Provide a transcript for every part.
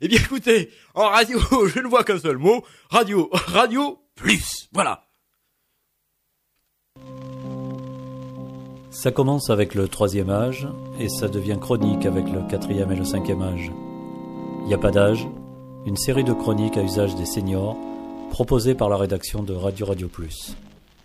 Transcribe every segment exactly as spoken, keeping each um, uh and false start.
Eh bien écoutez, en radio, je ne vois qu'un seul mot, radio, radio, plus, voilà. Ça commence avec le troisième âge et ça devient chronique avec le quatrième et le cinquième âge. Il n'y a pas d'âge, une série de chroniques à usage des seniors proposée par la rédaction de Radio Radio Plus.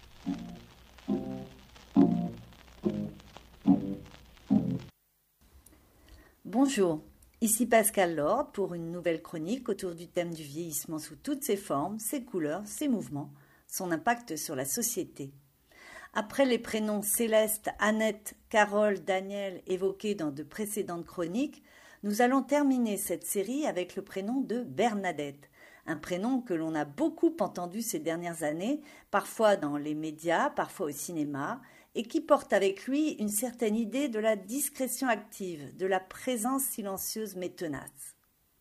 Bonjour, ici Pascal Lord pour une nouvelle chronique autour du thème du vieillissement sous toutes ses formes, ses couleurs, ses mouvements, son impact sur la société. Après les prénoms Céleste, Annette, Carole, Daniel évoqués dans de précédentes chroniques, nous allons terminer cette série avec le prénom de Bernadette, un prénom que l'on a beaucoup entendu ces dernières années, parfois dans les médias, parfois au cinéma, et qui porte avec lui une certaine idée de la discrétion active, de la présence silencieuse mais tenace.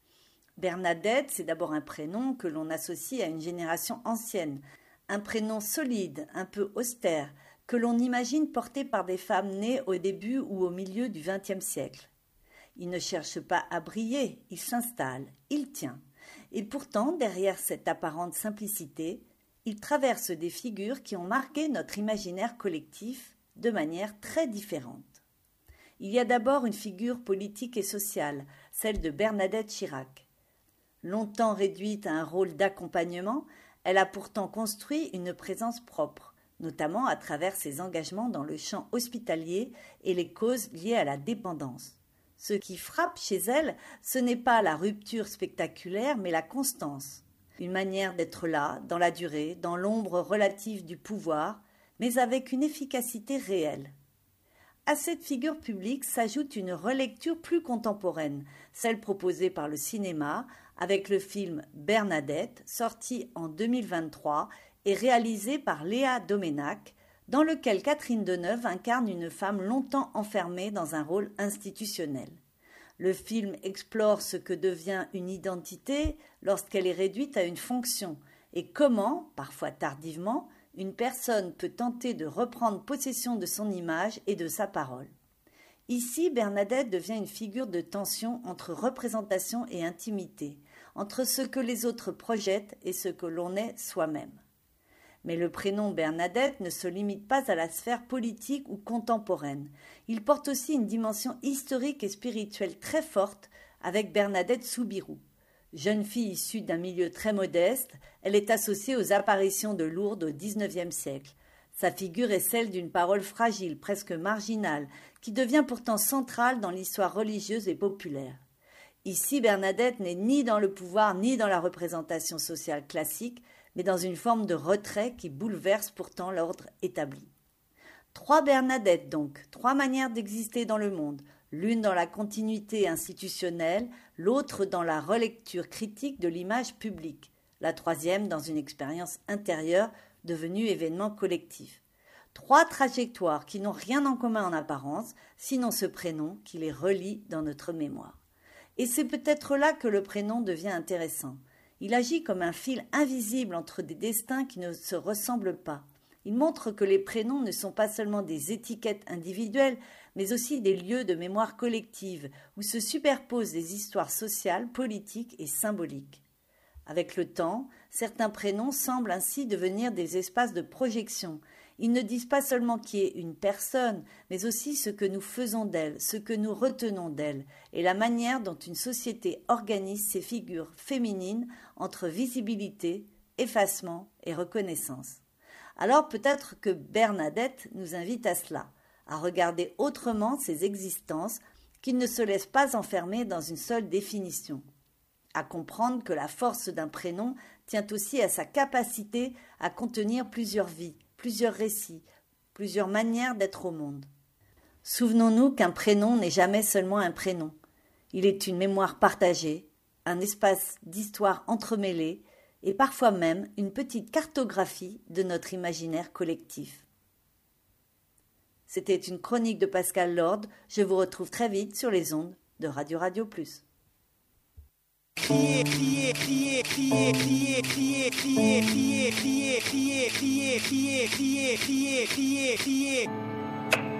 Bernadette, c'est d'abord un prénom que l'on associe à une génération ancienne, un prénom solide, un peu austère, que l'on imagine porté par des femmes nées au début ou au milieu du vingtième siècle. Il ne cherche pas à briller, il s'installe, il tient. Et pourtant, derrière cette apparente simplicité, il traverse des figures qui ont marqué notre imaginaire collectif de manière très différente. Il y a d'abord une figure politique et sociale, celle de Bernadette Chirac. Longtemps réduite à un rôle d'accompagnement, elle a pourtant construit une présence propre, notamment à travers ses engagements dans le champ hospitalier et les causes liées à la dépendance. Ce qui frappe chez elle, ce n'est pas la rupture spectaculaire, mais la constance. Une manière d'être là, dans la durée, dans l'ombre relative du pouvoir, mais avec une efficacité réelle. À cette figure publique s'ajoute une relecture plus contemporaine, celle proposée par le cinéma, avec le film Bernadette, sorti en deux mille vingt-trois et réalisé par Léa Doménac, dans lequel Catherine Deneuve incarne une femme longtemps enfermée dans un rôle institutionnel. Le film explore ce que devient une identité lorsqu'elle est réduite à une fonction et comment, parfois tardivement, une personne peut tenter de reprendre possession de son image et de sa parole. Ici, Bernadette devient une figure de tension entre représentation et intimité, entre ce que les autres projettent et ce que l'on est soi-même. Mais le prénom Bernadette ne se limite pas à la sphère politique ou contemporaine. Il porte aussi une dimension historique et spirituelle très forte avec Bernadette Soubirous. Jeune fille issue d'un milieu très modeste, elle est associée aux apparitions de Lourdes au dix-neuvième siècle. Sa figure est celle d'une parole fragile, presque marginale, qui devient pourtant centrale dans l'histoire religieuse et populaire. Ici, Bernadette n'est ni dans le pouvoir ni dans la représentation sociale classique, mais dans une forme de retrait qui bouleverse pourtant l'ordre établi. Trois Bernadettes donc, trois manières d'exister dans le monde, l'une dans la continuité institutionnelle, l'autre dans la relecture critique de l'image publique, la troisième dans une expérience intérieure devenue événement collectif. Trois trajectoires qui n'ont rien en commun en apparence, sinon ce prénom qui les relie dans notre mémoire. Et c'est peut-être là que le prénom devient intéressant. Il agit comme un fil invisible entre des destins qui ne se ressemblent pas. Il montre que les prénoms ne sont pas seulement des étiquettes individuelles, mais aussi des lieux de mémoire collective, où se superposent des histoires sociales, politiques et symboliques. Avec le temps, certains prénoms semblent ainsi devenir des espaces de projection. Ils ne disent pas seulement qui est une personne, mais aussi ce que nous faisons d'elle, ce que nous retenons d'elle, et la manière dont une société organise ses figures féminines entre visibilité, effacement et reconnaissance. Alors peut-être que Bernadette nous invite à cela, à regarder autrement ces existences qui ne se laissent pas enfermer dans une seule définition, à comprendre que la force d'un prénom tient aussi à sa capacité à contenir plusieurs vies, plusieurs récits, plusieurs manières d'être au monde. Souvenons-nous qu'un prénom n'est jamais seulement un prénom. Il est une mémoire partagée, un espace d'histoire entremêlée et parfois même une petite cartographie de notre imaginaire collectif. C'était une chronique de Pascal Lord. Je vous retrouve très vite sur les ondes de Radio Radio Plus. Crier, crier, crier, crier, crier, crier, crier, crier, crier, crier, crier, crier, crier, crier, crier, crier.